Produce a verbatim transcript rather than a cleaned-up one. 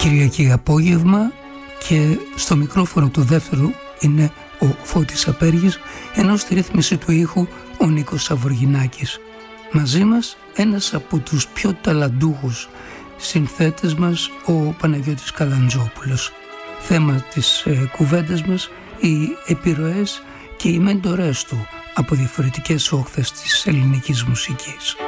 Κυριακή απόγευμα και στο μικρόφωνο του δεύτερου είναι ο Φώτης Απέργης, ενώ στη ρύθμιση του ήχου ο Νίκος Σαβοργινάκης. Μαζί μας ένας από τους πιο ταλαντούχους συνθέτες μας, ο Παναγιώτης Καλαντζόπουλος. Θέμα της ε, κουβέντας μας οι επιρροές και οι μέντορές του από διαφορετικές όχθες της ελληνικής μουσικής.